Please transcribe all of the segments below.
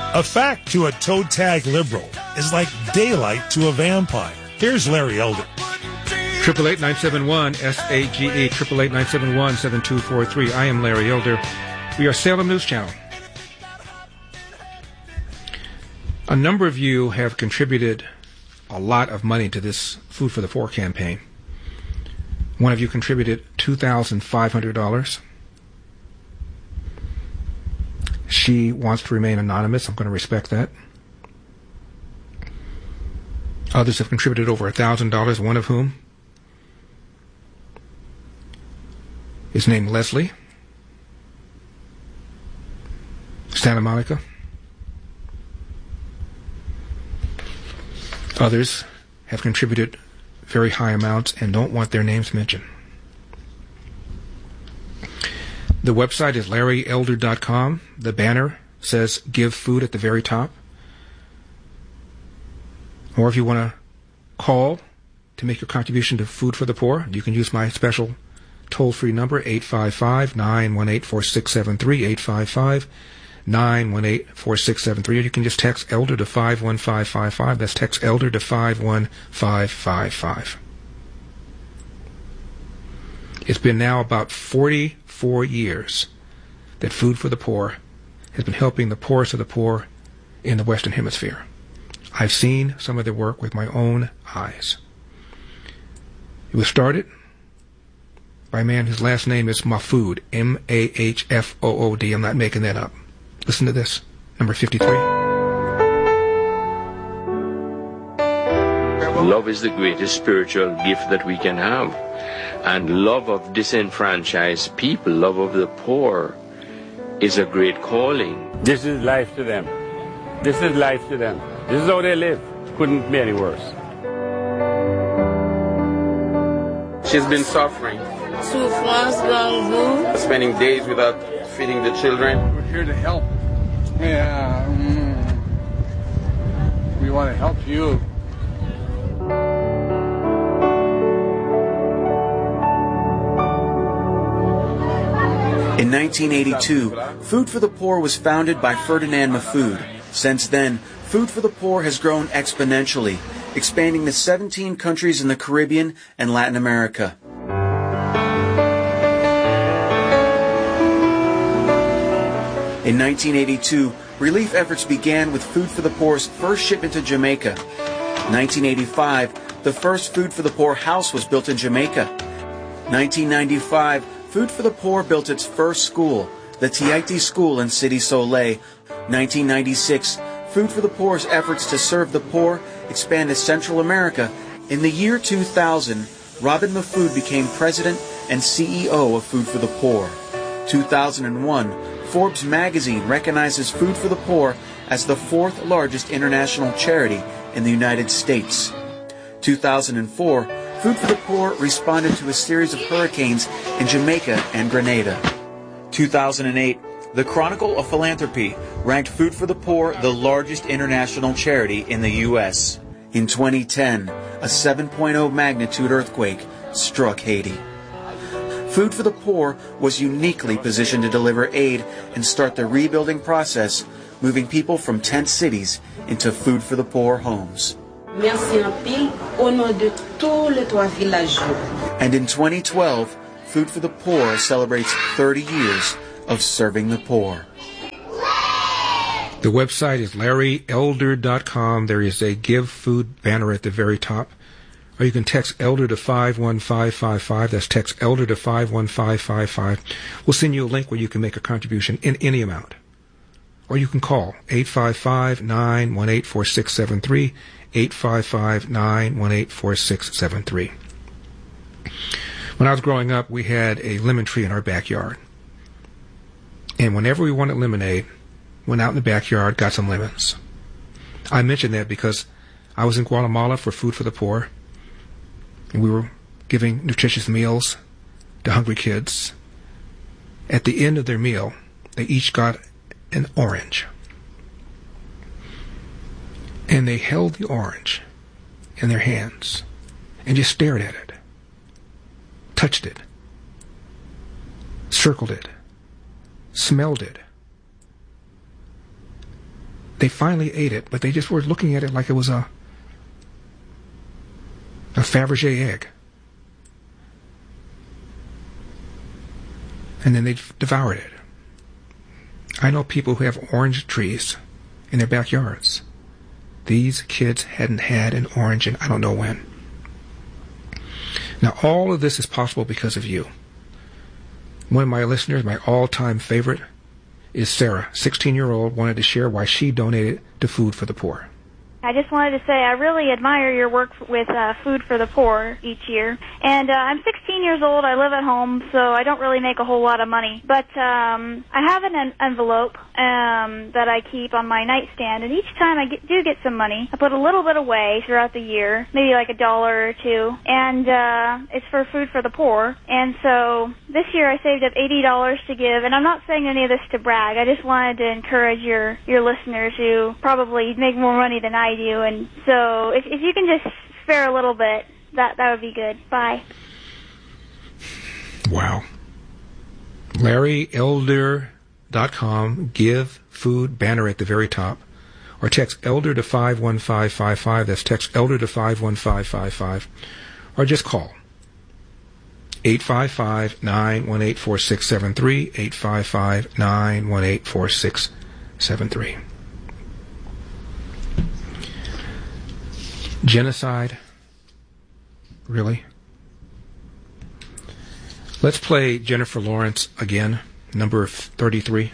A fact to a toe tag liberal is like daylight to a vampire. Here's Larry Elder. 888-971-SAGE, 888-971-7243. I am Larry Elder. We are Salem News Channel. A number of you have contributed a lot of money to this Food for the Poor campaign. One of you contributed $2,500. She wants to remain anonymous. I'm going to respect that. Others have contributed over $1,000, one of whom is named Leslie, Santa Monica. Others have contributed very high amounts and don't want their names mentioned. The website is LarryElder.com. The banner says Give Food at the very top. Or if you want to call to make your contribution to Food for the Poor, you can use my special toll-free number, 855-918-4673, 855-918-4673. Or you can just text Elder to 51555. That's text Elder to 51555. It's been now about 44 years that Food for the Poor has been helping the poorest of the poor in the Western Hemisphere. I've seen some of their work with my own eyes. It was started by a man whose last name is Mahfood, M-A-H-F-O-O-D. I'm not making that up. Listen to this, number 53. Love is the greatest spiritual gift that we can have. And love of disenfranchised people, love of the poor, is a great calling. This is life to them. This is life to them. This is how they live. Couldn't be any worse. She's been suffering. Spending days without feeding the children. We're here to help. Yeah. We want to help you. In 1982, Food for the Poor was founded by Ferdinand Mahfood. Since then, Food for the Poor has grown exponentially, expanding to 17 countries in the Caribbean and Latin America. In 1982, relief efforts began with Food for the Poor's first shipment to Jamaica. In 1985, the first Food for the Poor house was built in Jamaica. 1995, Food for the Poor built its first school, the Tiaiti School in City Soleil. 1996, Food for the Poor's efforts to serve the poor expanded to Central America. In the year 2000, Robin Mahfood became president and CEO of Food for the Poor. 2001, Forbes magazine recognizes Food for the Poor as the fourth largest international charity in the United States. 2004, Food for the Poor responded to a series of hurricanes in Jamaica and Grenada. 2008, the Chronicle of Philanthropy ranked Food for the Poor the largest international charity in the U.S. In 2010, a 7.0 magnitude earthquake struck Haiti. Food for the Poor was uniquely positioned to deliver aid and start the rebuilding process, moving people from tent cities into Food for the Poor homes. Merci en pile au nom de tous les trois villageois. And in 2012, Food for the Poor celebrates 30 years of serving the poor. The website is LarryElder.com. There is a Give Food banner at the very top. Or you can text Elder to 51555. That's text Elder to 51555. We'll send you a link where you can make a contribution in any amount. Or you can call 855-918-4673, 855-918-4673. When I was growing up, we had a lemon tree in our backyard. And whenever we wanted lemonade, went out in the backyard, got some lemons. I mention that because I was in Guatemala for Food for the Poor, and we were giving nutritious meals to hungry kids. At the end of their meal, they each got an orange. And they held the orange in their hands and just stared at it, touched it, circled it, smelled it. They finally ate it, but they just were looking at it like it was a Fabergé egg. And then they devoured it. I know people who have orange trees in their backyards. These kids hadn't had an orange in I don't know when. Now, all of this is possible because of you. One of my listeners, my all-time favorite, is Sarah, 16-year-old, wanted to share why she donated to Food for the Poor. I just wanted to say I really admire your work with Food for the Poor each year. And I'm 16 years old. I live at home, so I don't really make a whole lot of money. But I have an envelope that I keep on my nightstand, and each time I do get some money, I put a little bit away throughout the year, maybe like $1 or $2, and it's for Food for the Poor. And so this year I saved up $80 to give, and I'm not saying any of this to brag. I just wanted to encourage your listeners who probably make more money than I do, and so if you can just spare a little bit, that would be good. Bye. Wow. LarryElder.com, give food banner at the very top, or text Elder to 51555. That's text Elder to 51555, or just call 855-918-4673, 855-918-4673. Genocide? Really? Let's play Jennifer Lawrence again, number 33.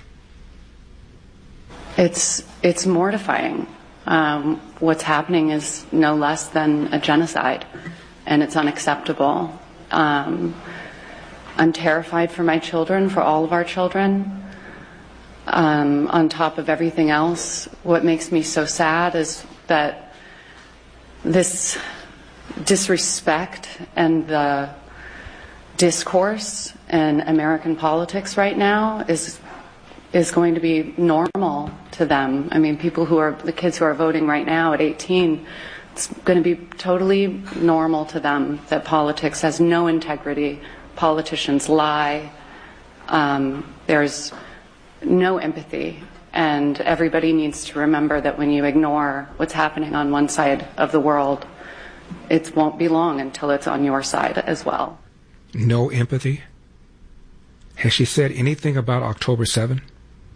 It's mortifying. What's happening is no less than a genocide, and it's unacceptable. I'm terrified for my children, for all of our children. On top of everything else, what makes me so sad is that this disrespect and the discourse in American politics right now is going to be normal to them. I mean, the kids who are voting right now at 18, it's going to be totally normal to them that politics has no integrity. Politicians lie. There's no empathy. And everybody needs to remember that when you ignore what's happening on one side of the world, it won't be long until it's on your side as well. No empathy? Has she said anything about October 7?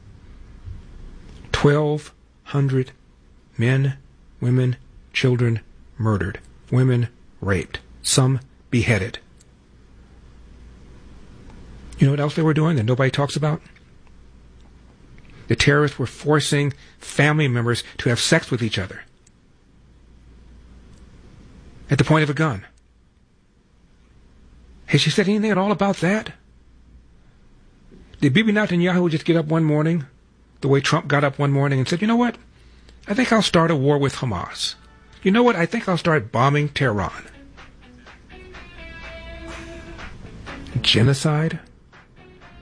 1,200 men, women, children murdered, women raped, some beheaded. You know what else they were doing that nobody talks about? The terrorists were forcing family members to have sex with each other at the point of a gun. Has she said anything at all about that? Did Bibi Netanyahu just get up one morning, the way Trump got up one morning and said, you know what? I think I'll start a war with Hamas. You know what? I think I'll start bombing Tehran. Genocide?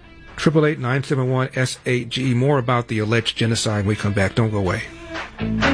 888-971-SAGE. More about the alleged genocide when we come back. Don't go away.